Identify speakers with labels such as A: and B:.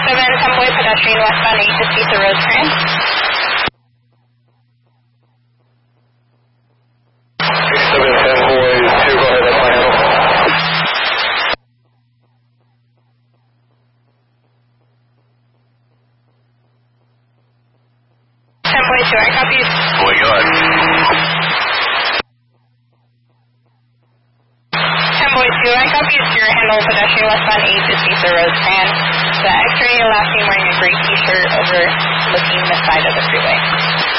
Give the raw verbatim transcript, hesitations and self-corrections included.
A: seven, Temple pedestrian westbound eight fifty to Rosecrans.
B: seven, Temple two, go ahead, that's my handle.
A: Temple two, I copy.
B: Boy, go ahead.
A: Temple two, I copy your handle pedestrian westbound eight fifty to Rosecrans. The X-ray last seen wearing a gray t-shirt overlooking the side of the freeway.